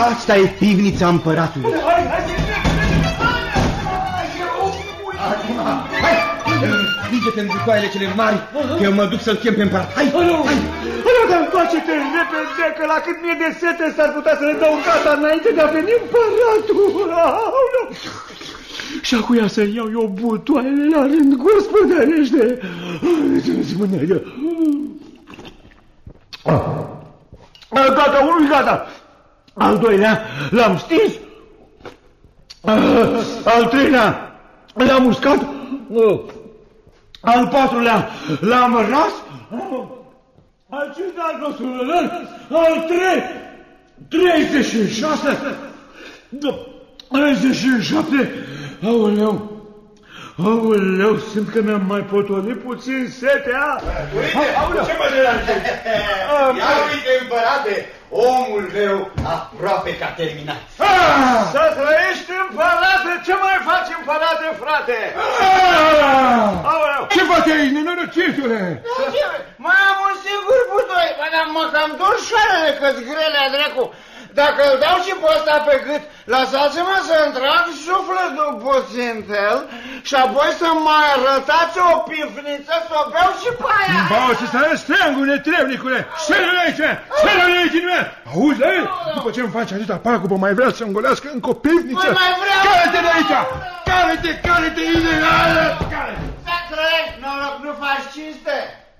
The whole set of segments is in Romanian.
Asta e pivnița împăratului. Hai, împinge-te în butoaiele cele mari, că eu mă duc să-l chem pe împărat. Hai, hai! Dar întoarce-te repede, că la cât mie de sete s-ar putea să ne dau în gata înainte de a veni împăratul. Și acuia să iau eu butoaiele la rând, gospodărește. Gata, unul gata. Al doilea l-am stins. Al treilea l-am uscat. Al patrulea l-am ras. Al cincilea al 36. 37. Aoleu, simt că mi-am mai potolit puțin setea. Uite, ce mă deranjezi? Ia uite, împărate, omul meu aproape că a terminat. Să trăiești, împărate! Ce mai faci, împărate, frate? Aoleu! Ce faci aici, nenorocitule? Mai am un singur butoi, dar mă cam dor șoarele, că-s grele a dracu. Dacă îl dau și pe ăsta pe gât, lăsați-mă să-mi trag sufletul puțin fel și apoi să mai arătați o pifniță să o beau și pe aia. Ba, să stai steangul, netrebnicule! Sără-l aici! Sără-l aici din mea! Auzi, după ce îmi faci atâta pagubă, mai vrea să îngolească încă o pivniță? Mai vreau! Care-te de aici! Care-te, ideală! Să trăiești, noroc, nu faci cinste!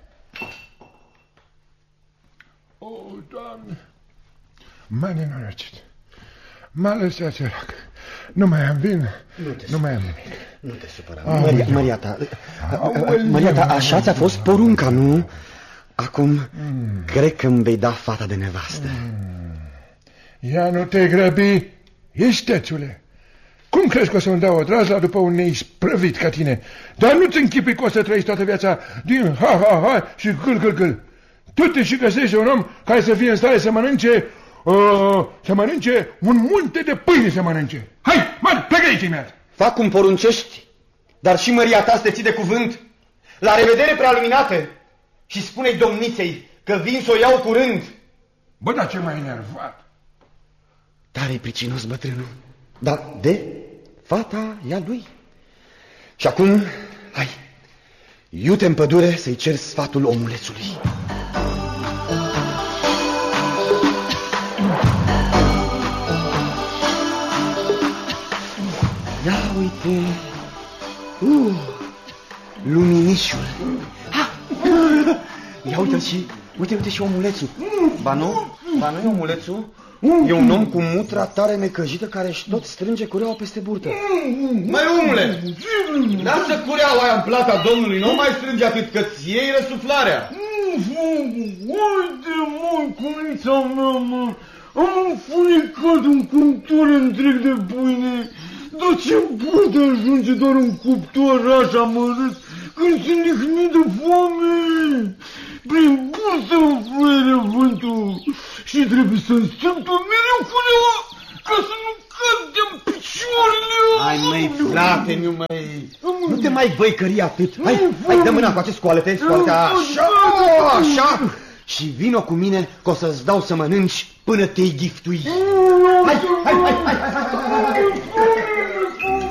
O, Doamne! M-a nenorocit. M-a lăsat sărac. Nu mai am vin, nu mai am nimic. Nu te supăra. Maria ta, așa ți-a fost porunca, nu? Acum, cred că îmi vei da fata de nevastă. Ia nu te grăbi, istețule. Cum crezi că o să-mi dau o drazla după un neisprăvit ca tine? Dar nu-ți închipui că o să trăiești toată viața din ha și gâl. Tu te și găsești un om care să fie în stare să mănânce un munte de pâine să mănânce. Hai, plecă aici imediat. Fac cum poruncești, dar și măria ta să te ții de cuvânt. La revedere, prealuminate, și spune-i domniței că vin să o iau curând. Bă, dar ce m-ai enervat? Tare-i pricinos bătrânul, dar de fata e a lui. Și acum, hai, iute în pădure să-i cer sfatul omulețului. Ia uite, luminișul. Ia uite-l și, uite și omulețul. Ba nu e omulețul? E un om cu mutra tare necăjită care-și tot strânge cureaua peste burtă. Măi, omule, lasă cureaua aia în plata domnului, nu mai strânge atât, că-ți iei răsuflarea. Uite, măi, cunița mea, mă, am înfunecat un cuptor întreg de pâine. Dar ce poate ajunge doar un cuptor așa mărât când sunt lihnit de foame? Prin bursă îmi fluieră vântul și trebuie să-mi strâmb mereu culeaua ca să nu cădem picioarele. Hai, măi, frate, nu te mai văicări atât. Hai, dă mâna cu acest, scoală-te, așa. Și vino cu mine că o să-ți dau să mănânci până te-i ghiftui. Hai.